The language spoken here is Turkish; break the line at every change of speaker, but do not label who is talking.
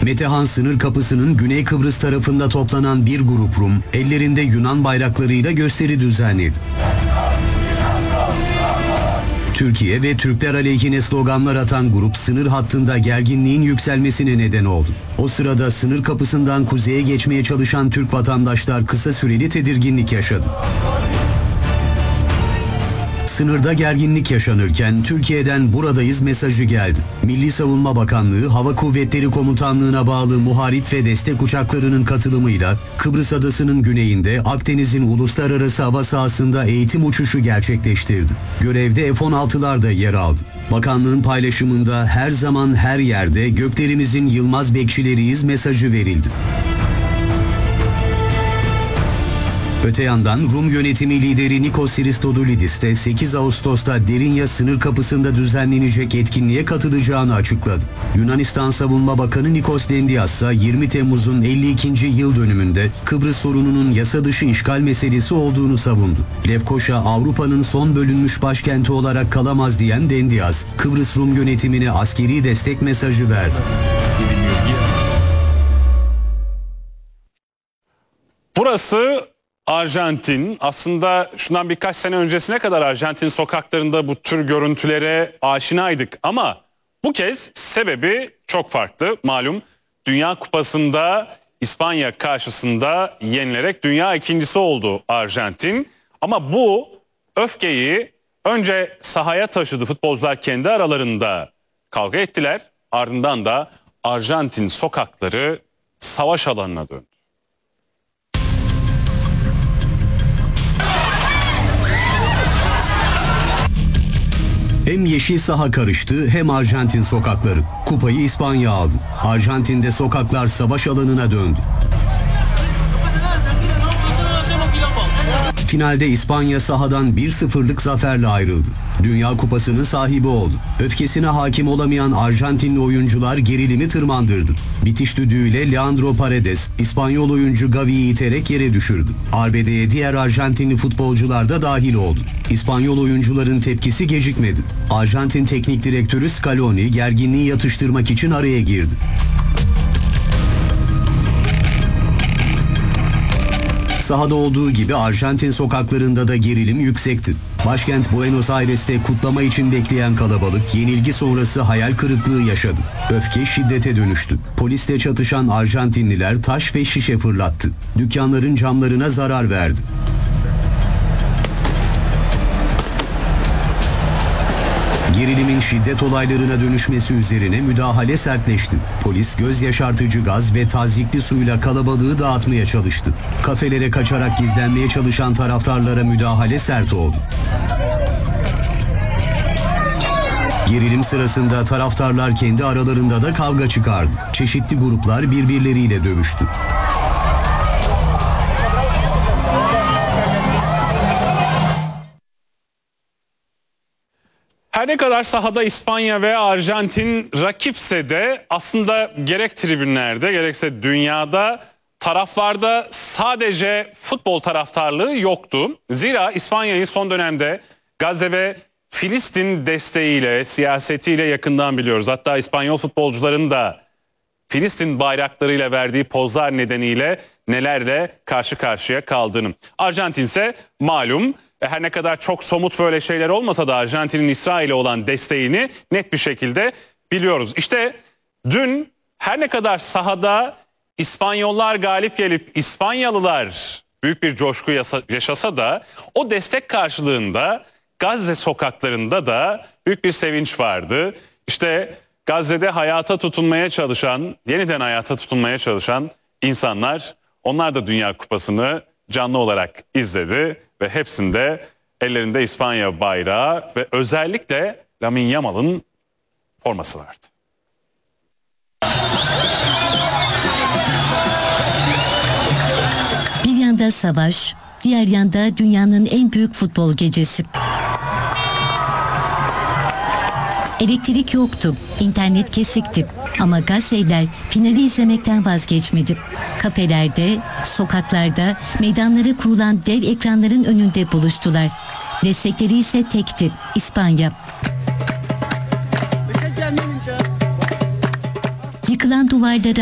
Metehan sınır kapısının Güney Kıbrıs tarafında toplanan bir grup Rum, ellerinde Yunan bayraklarıyla gösteri düzenledi. Türkiye ve Türkler aleyhine sloganlar atan grup sınır hattında gerginliğin yükselmesine neden oldu. O sırada sınır kapısından kuzeye geçmeye çalışan Türk vatandaşlar kısa süreli tedirginlik yaşadı. Sınırda gerginlik yaşanırken Türkiye'den buradayız mesajı geldi. Milli Savunma Bakanlığı, Hava Kuvvetleri Komutanlığı'na bağlı muharip ve destek uçaklarının katılımıyla Kıbrıs Adası'nın güneyinde Akdeniz'in uluslararası hava sahasında eğitim uçuşu gerçekleştirdi. Görevde F-16'lar da yer aldı. Bakanlığın paylaşımında her zaman her yerde göklerimizin yılmaz bekçileriyiz mesajı verildi. Öte yandan Rum yönetimi lideri Nikos Christodoulidis de 8 Ağustos'ta Derinya sınır kapısında düzenlenecek etkinliğe katılacağını açıkladı. Yunanistan Savunma Bakanı Nikos Dendias ise 20 Temmuz'un 52. yıl dönümünde Kıbrıs sorununun yasa dışı işgal meselesi olduğunu savundu. Lefkoşa Avrupa'nın son bölünmüş başkenti olarak kalamaz diyen Dendias, Kıbrıs Rum yönetimine askeri destek mesajı verdi.
Burası Arjantin. Aslında şundan birkaç sene öncesine kadar Arjantin sokaklarında bu tür görüntülere aşinaydık. Ama bu kez sebebi çok farklı. Malum Dünya Kupası'nda İspanya karşısında yenilerek dünya ikincisi oldu Arjantin. Ama bu öfkeyi önce sahaya taşıdı. Futbolcular kendi aralarında kavga ettiler. Ardından da Arjantin sokakları savaş alanına döndü.
Hem yeşil saha karıştı hem Arjantin sokakları. Kupayı İspanya aldı. Arjantin'de sokaklar savaş alanına döndü. Finalde İspanya sahadan 1-0'lık zaferle ayrıldı. Dünya Kupası'nın sahibi oldu. Öfkesine hakim olamayan Arjantinli oyuncular gerilimi tırmandırdı. Bitiş düdüğüyle Leandro Paredes, İspanyol oyuncu Gavi'yi iterek yere düşürdü. Arbedeye diğer Arjantinli futbolcular da dahil oldu. İspanyol oyuncuların tepkisi gecikmedi. Arjantin teknik direktörü Scaloni gerginliği yatıştırmak için araya girdi. Sahada olduğu gibi Arjantin sokaklarında da gerilim yüksekti. Başkent Buenos Aires'te kutlama için bekleyen kalabalık yenilgi sonrası hayal kırıklığı yaşadı. Öfke şiddete dönüştü. Polisle çatışan Arjantinliler taş ve şişe fırlattı. Dükkanların camlarına zarar verdi. Gerilimin şiddet olaylarına dönüşmesi üzerine müdahale sertleşti. Polis göz yaşartıcı gaz ve tazyikli suyla kalabalığı dağıtmaya çalıştı. Kafelere kaçarak gizlenmeye çalışan taraftarlara müdahale sert oldu. Gerilim sırasında taraftarlar kendi aralarında da kavga çıkardı. Çeşitli gruplar birbirleriyle dövüştü.
Her ne kadar sahada İspanya ve Arjantin rakipse de aslında gerek tribünlerde gerekse dünyada taraflarda sadece futbol taraftarlığı yoktu. Zira İspanya'yı son dönemde Gazze ve Filistin desteğiyle, siyasetiyle yakından biliyoruz. Hatta İspanyol futbolcuların da Filistin bayraklarıyla verdiği pozlar nedeniyle nelerle karşı karşıya kaldığını. Arjantin ise malum her ne kadar çok somut böyle şeyler olmasa da Arjantin'in İsrail'e olan desteğini net bir şekilde biliyoruz. İşte dün her ne kadar sahada İspanyollar galip gelip İspanyalılar büyük bir coşku yaşasa da o destek karşılığında Gazze sokaklarında da büyük bir sevinç vardı. İşte Gazze'de hayata tutunmaya çalışan, yeniden hayata tutunmaya çalışan insanlar, onlar da Dünya Kupası'nı canlı olarak izledi ve hepsinde ellerinde İspanya bayrağı ve özellikle Lamine Yamal'ın forması vardı.
Bir yanda savaş, diğer yanda dünyanın en büyük futbol gecesi. Elektrik yoktu, internet kesikti ama Gazze'liler finali izlemekten vazgeçmedi. Kafelerde, sokaklarda, meydanlara kurulan dev ekranların önünde buluştular. Destekleri ise tekti, İspanya. Yıkılan duvarlara